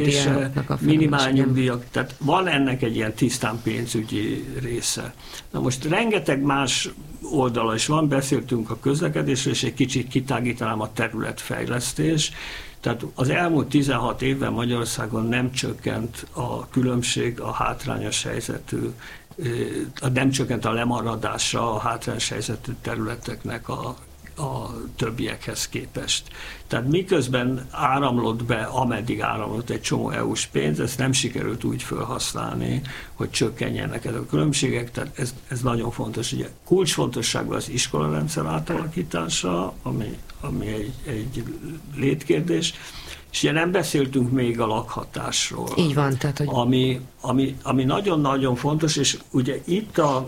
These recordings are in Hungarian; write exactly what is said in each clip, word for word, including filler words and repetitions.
emelése, minimál nyugdíjak, tehát van ennek egy ilyen tisztán pénzügyi része. Na most rengeteg más oldala is van, beszéltünk a közlekedésről, és egy kicsit kitágítanám a területfejlesztés. Tehát az elmúlt tizenhat évben Magyarországon nem csökkent a különbség a hátrányos helyzetű, nem csökkent a lemaradása a hátrányos helyzetű területeknek a, a többiekhez képest. Tehát miközben áramlott be, ameddig áramlott egy csomó é u-s pénz, ezt nem sikerült úgy felhasználni, hogy csökkenjenek ezek a különbségek, tehát ez, ez nagyon fontos. Ugye kulcsfontosságú az iskolarendszer átalakítása, ami, ami egy, egy létkérdés, és ugye nem beszéltünk még a lakhatásról. Így van, tehát, hogy... ami, ami, ami nagyon-nagyon fontos, és ugye itt a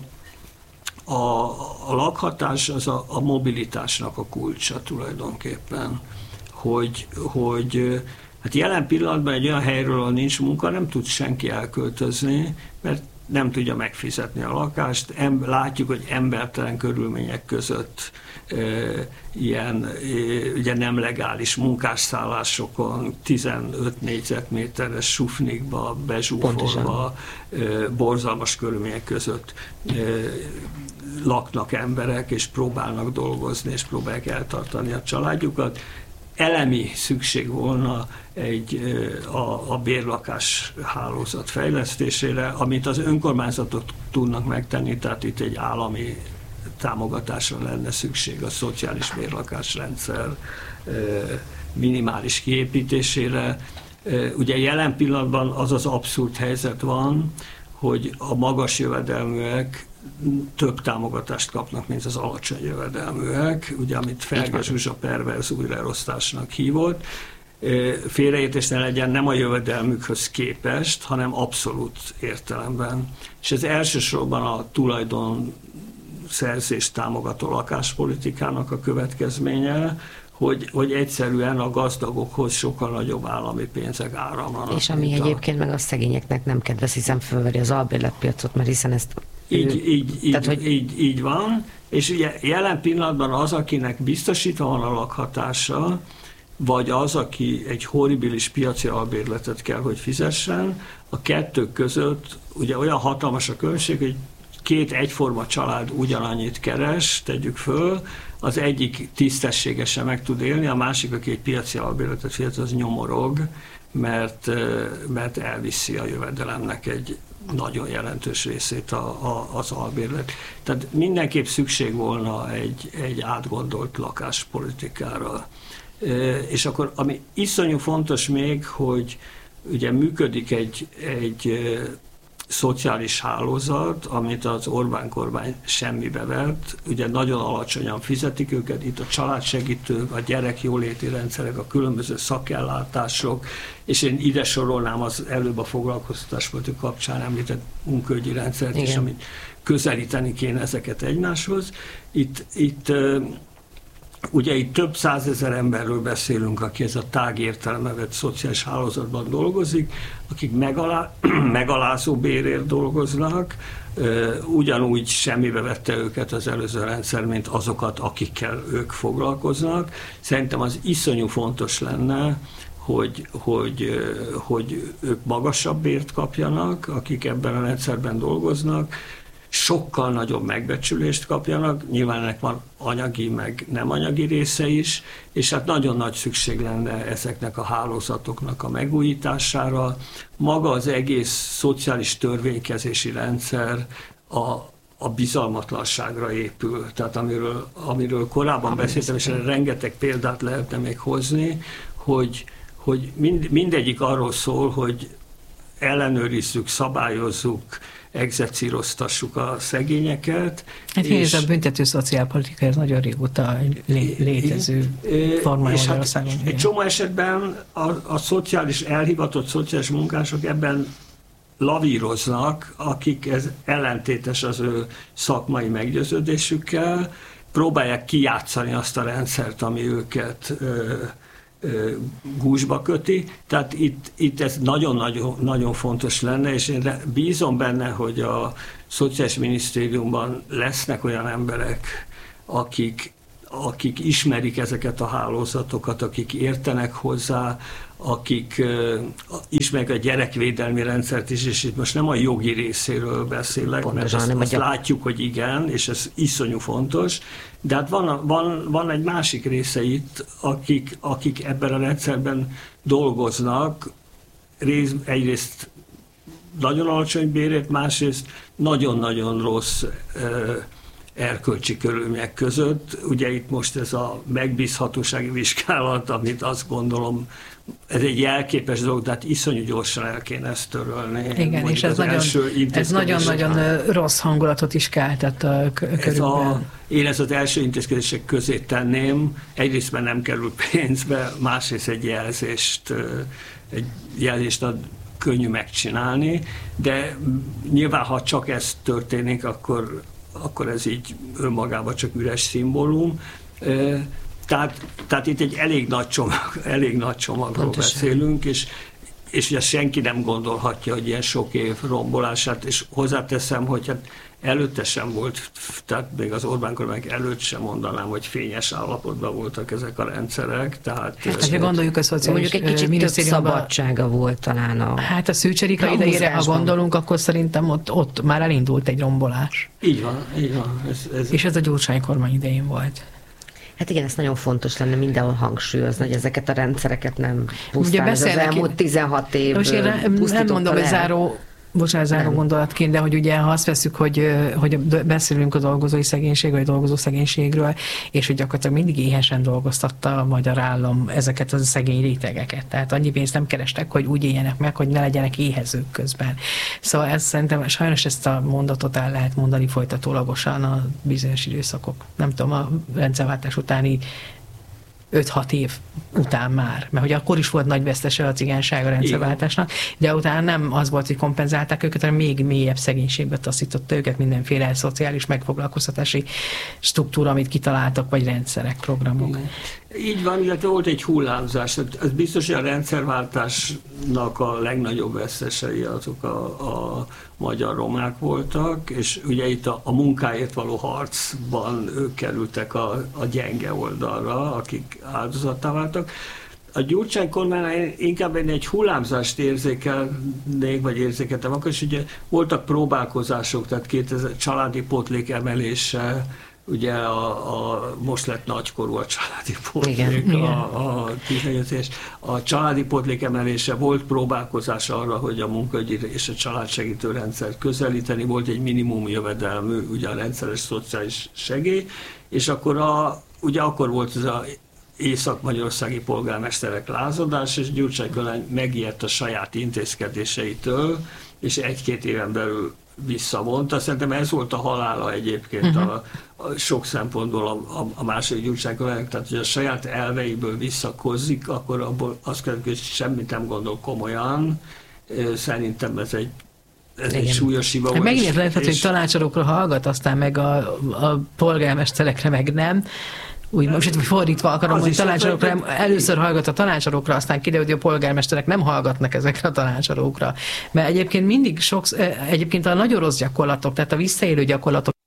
A, a lakhatás az a, a mobilitásnak a kulcsa tulajdonképpen, hogy, hogy hát jelen pillanatban egy olyan helyről, ahol nincs munka, nem tud senki elköltözni, mert nem tudja megfizetni a lakást. Em, látjuk, hogy embertelen körülmények között e, ilyen e, ugye nem legális munkásszállásokon tizenöt négyzetméteres sufnikba, bezsúfolva, e, borzalmas körülmények között e, laknak emberek, és próbálnak dolgozni, és próbálják eltartani a családjukat. Elemi szükség volna egy, a, a bérlakás hálózat fejlesztésére, amit az önkormányzatok tudnak megtenni, tehát itt egy állami támogatásra lenne szükség a szociális bérlakásrendszer minimális kiépítésére. Ugye jelen pillanatban az az abszurd helyzet van, hogy a magas jövedelműek több támogatást kapnak, mint az alacsony jövedelműek, ugye amit Ferge Zsuzsa perverz újraelosztásnak hívott. Félreértés ne legyen, nem a jövedelmükhöz képest, hanem abszolút értelemben. És ez elsősorban a tulajdon szerzést támogató lakáspolitikának a következménye, hogy, hogy egyszerűen a gazdagokhoz sokkal nagyobb állami pénzek áramlanak. És ami egyébként a... meg a szegényeknek nem kedves, hiszen fölveri az albérletpiacot, mert hiszen ezt... Így, így, így, Tehát, hogy... így, így van, és ugye jelen pillanatban az, akinek biztosítva van a lakhatása, vagy az, aki egy horribilis piaci albérletet kell, hogy fizessen, a kettő között ugye olyan hatalmas a különbség, hogy két egyforma család ugyanannyit keres, tegyük föl, az egyik tisztességesen meg tud élni, a másik, aki egy piaci albérletet fizet, az nyomorog, mert, mert elviszi a jövedelemnek egy nagyon jelentős részét a, a, az albérlet. Tehát mindenképp szükség volna egy, egy átgondolt lakáspolitikára. És akkor, ami iszonyú fontos még, hogy ugye működik egy, egy szociális hálózat, amit az Orbán kormány semmibe vett, ugye nagyon alacsonyan fizetik őket, itt a családsegítők, a gyerekjóléti rendszerek, a különböző szakellátások, és én ide sorolnám az előbb a foglalkoztatáspolitika kapcsán említett munkaügyi rendszert is, amit közelíteni kéne ezeket egymáshoz. Itt, itt ugye itt több százezer emberről beszélünk, aki ez a tág értelembe vett szociális hálózatban dolgozik, akik megalá, megalázó bérért dolgoznak, ugyanúgy semmibe vette őket az előző rendszer, mint azokat, akikkel ők foglalkoznak. Szerintem az iszonyú fontos lenne, hogy, hogy, hogy ők magasabb bért kapjanak, akik ebben a rendszerben dolgoznak, sokkal nagyobb megbecsülést kapjanak, nyilván ennek van anyagi, meg nem anyagi része is, és hát nagyon nagy szükség lenne ezeknek a hálózatoknak a megújítására. Maga az egész szociális törvénykezési rendszer a, a bizalmatlanságra épül. Tehát amiről, amiről korábban beszéltem, és erre rengeteg példát lehetne még hozni, hogy, hogy mind, mindegyik arról szól, hogy ellenőrizzük, szabályozzuk, egzecíroztassuk a szegényeket. Hát és ez a büntető szociálpolitika, ez nagyon régóta lé, létező formája Magyarországon. Hát egy csomó esetben a, a szociális, elhivatott szociális munkások ebben lavíroznak, akik ez ellentétes az ő szakmai meggyőződésükkel, próbálják kijátszani azt a rendszert, ami őket ö, gúzsba köti, tehát itt, itt ez nagyon-nagyon nagyon fontos lenne, és én bízom benne, hogy a Szociális Minisztériumban lesznek olyan emberek, akik, akik ismerik ezeket a hálózatokat, akik értenek hozzá, akik uh, ismerik a gyerekvédelmi rendszert is, és itt most nem a jogi részéről beszélek, pontosan, mert azt, azt látjuk, hogy igen, és ez iszonyú fontos, de hát van, van, van egy másik része itt, akik, akik ebben a rendszerben dolgoznak, rész, egyrészt nagyon alacsony bérét, másrészt nagyon-nagyon rossz uh, erkölcsi körülmények között. Ugye itt most ez a megbízhatósági vizsgálat, amit azt gondolom, ez egy jelképes dolog, de hát iszonyú gyorsan el kéne ezt törölni. Igen, és ez, nagyon, ez nagyon-nagyon rossz hangulatot is keltett a körülben. Én ezt az első intézkedések közé tenném, egyrészt mert nem kerül pénzbe, másrészt egy jelzést, egy jelzést ad könnyű megcsinálni, de nyilván, ha csak ez történik, akkor, akkor ez így önmagában csak üres szimbólum. Tehát, tehát itt egy elég nagy csomag, elég nagy csomagról pontosan beszélünk, és, és ugye senki nem gondolhatja, hogy ilyen sok év rombolását, és hozzáteszem, hogy hát előtte sem volt, tehát még az Orbán kormány előtt sem mondanám, hogy fényes állapotban voltak ezek a rendszerek. Tehát, hát, ha gondoljuk a szociális mondjuk egy kicsit több szabadsága volt talán a... Hát a Szűcs-Erika idejére, ha gondolunk, akkor szerintem ott, ott már elindult egy rombolás. Így van, így van. Ez, ez... És ez a Gyurcsány kormány idején volt. Hát igen, ez nagyon fontos lenne mindenhol hangsúlyozni, hogy ezeket a rendszereket nem pusztán az elmúlt tizenhat év most én nem mondom, hogy záró, bocsánat, záró gondolatként, de hogy ugye ha azt veszük, hogy, hogy beszélünk a dolgozói szegénység, vagy dolgozó szegénységről, és hogy gyakorlatilag mindig éhesen dolgoztatta a magyar állam ezeket a szegény rétegeket. Tehát annyi pénzt nem kerestek, hogy úgy éljenek meg, hogy ne legyenek éhezők közben. Szóval ez szerintem sajnos ezt a mondatot el lehet mondani folytatólagosan a bizonyos időszakok. Nem tudom, a rendszerváltás utáni öt-hat év után már, mert hogy akkor is volt nagy vesztese a cigányság a rendszerváltásnak, de utána nem az volt, hogy kompenzálták őket, hanem még mélyebb szegénységbe taszította őket mindenféle szociális megfoglalkoztatási struktúra, amit kitaláltak, vagy rendszerek, programok. Igen. Így van, illetve volt egy hullámzás. Ez biztos, hogy a rendszerváltásnak a legnagyobb vesztesei azok a, a magyar romák voltak, és ugye itt a, a munkáért való harcban ők kerültek a, a gyenge oldalra, akik áldozattá váltak. A Gyurcsány kormánynál inkább egy hullámzást érzékelnék, vagy érzékeltem, akkor is ugye voltak próbálkozások, tehát kétezer családi pótlék emelése, ugye a, a, most lett nagykorú a családi pótlék, a, a tizennyolc a családi pótlék emelése, volt próbálkozás arra, hogy a munkaügyi és a családsegítő rendszert közelíteni, volt egy minimum jövedelmű, ugye a rendszeres szociális segély, és akkor a, ugye akkor volt ez a észak-magyarországi polgármesterek lázadás, és Gyurcsány kormány megijedt a saját intézkedéseitől, és egy-két éven belül visszavonta. Szerintem ez volt a halála egyébként uh-huh. a, a sok szempontból a, a, a második Gyurcsány kormánynak, tehát hogy a saját elveiből visszakozzik, akkor abból azt kell, hogy semmit nem gondol komolyan. Szerintem ez egy Ez egy súlyos hiba volt. Megint lehet, és... hogy tanácsadókra hallgat, aztán meg a, a polgármesterekre meg nem. Úgy most fordítva akarom, hogy tanácsadókra, először hallgat a tanácsadókra, aztán kiderül, hogy a polgármesterek nem hallgatnak ezekre a tanácsadókra. Mert egyébként mindig sok, egyébként a nagyon rossz gyakorlatok, tehát a visszaélő gyakorlatok